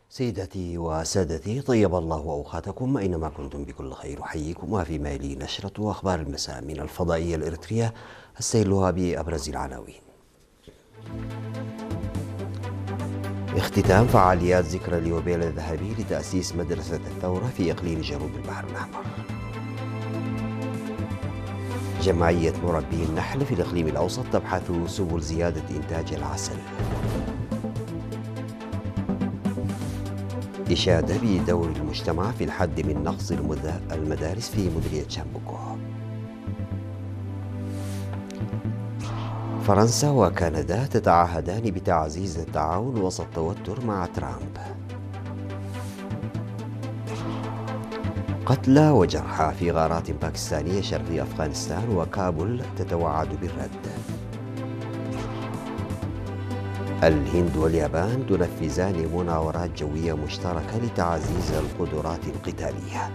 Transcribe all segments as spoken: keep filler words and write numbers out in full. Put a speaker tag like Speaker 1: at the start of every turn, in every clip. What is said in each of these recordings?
Speaker 1: سيداتي وسادتي، طيب الله أوقاتكم أينما كنتم بكل خير. أحييكم وفي مالي نشرة أخبار المساء من الفضائية الإريترية، السيلها بأبرز العناوين. اختتام فعاليات ذكرى اليوبيل الذهبي لتأسيس مدرسة الثورة في إقليم جنوب البحر الأحمر. جمعية مربي النحل في الإقليم الأوسط تبحث سبل زيادة إنتاج العسل. إشادة بدور المجتمع في الحد من نقص المدارس في مديرية شامبوكو. فرنسا وكندا تتعهدان بتعزيز التعاون وسط توتر مع ترامب. قتلى وجرحى في غارات باكستانية شرقي أفغانستان، وكابول تتوعد بالرد. الهند واليابان تنفذان مناورات جوية مشتركة لتعزيز القدرات القتالية.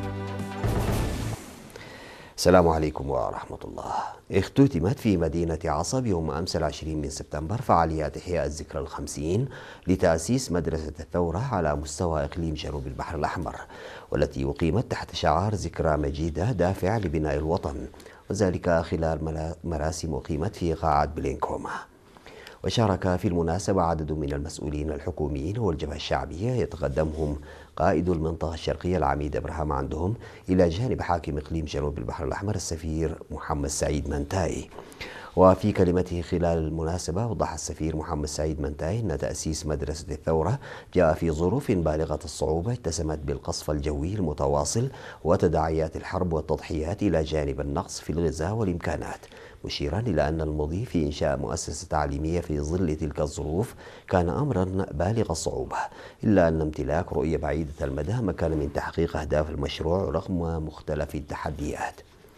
Speaker 1: السلام عليكم ورحمة الله. اختتمت في مدينة عصب يوم أمس العشرين من سبتمبر فعاليات إحياء الذكرى الخمسين لتأسيس مدرسة الثورة على مستوى إقليم جنوب البحر الأحمر، والتي أقيمت تحت شعار ذكرى مجيدة دافع لبناء الوطن، وذلك خلال مراسم أقيمت في قاعة بلينكوما. وشارك في المناسبة عدد من المسؤولين الحكوميين والجبهة الشعبية، يتقدمهم قائد المنطقة الشرقية العميد إبراهام عندهم، إلى جانب حاكم إقليم جنوب البحر الأحمر السفير محمد سعيد منتاي. وفي كلمته خلال المناسبة وضح السفير محمد سعيد منتاي أن تأسيس مدرسة الثورة جاء في ظروف بالغة الصعوبة اتسمت بالقصف الجوي المتواصل وتداعيات الحرب والتضحيات، إلى جانب النقص في الغذاء والإمكانات، مشيرا إلى أن المضي في إنشاء مؤسسة تعليمية في ظل تلك الظروف كان أمرا بالغ الصعوبة، إلا أن امتلاك رؤية بعيدة المدى مكن من تحقيق أهداف المشروع رغم مختلف التحديات.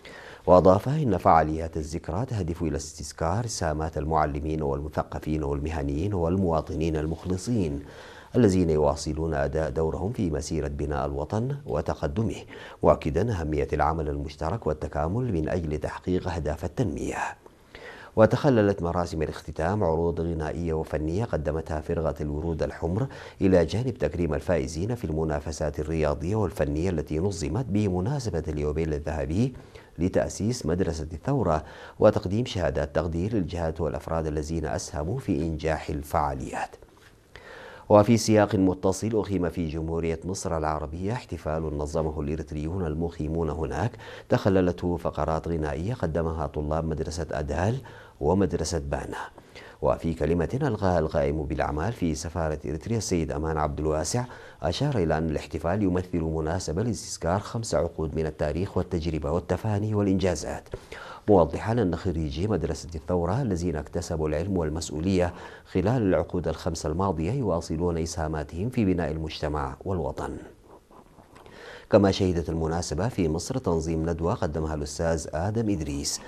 Speaker 1: وأضاف إن فعاليات الذكرى تهدف إلى استذكار سهامات المعلمين والمثقفين والمهنيين والمواطنين المخلصين الذين يواصلون أداء دورهم في مسيرة بناء الوطن وتقدمه، مؤكدا أهمية العمل المشترك والتكامل من أجل تحقيق أهداف التنمية. وتخللت مراسم الاختتام عروض غنائية وفنية قدمتها فرقة الورود الحمر، إلى جانب تكريم الفائزين في المنافسات الرياضية والفنية التي نظمت بمناسبة اليوبيل الذهبي لتأسيس مدرسة الثورة، وتقديم شهادات تقدير للجهات والأفراد الذين أسهموا في إنجاح الفعاليات. وفي سياق متصل، أقيم في جمهورية مصر العربية احتفال نظمه الإريتريون المقيمون هناك، تخللته فقرات غنائية قدمها طلاب مدرسة أدال ومدرسة بانا. وفي كلمة ألقاها القائم بالأعمال في سفارة إريتريا السيد أمان عبد الواسع، أشار إلى أن الاحتفال يمثل مناسبة لاستذكار خمس عقود من التاريخ والتجربة والتفاني والإنجازات، موضحا أن خريجي مدرسة الثورة الذين اكتسبوا العلم والمسؤولية خلال العقود الخمس الماضية يواصلون إسهاماتهم في بناء المجتمع والوطن. كما شهدت المناسبة في مصر تنظيم ندوة قدمها الأستاذ آدم إدريس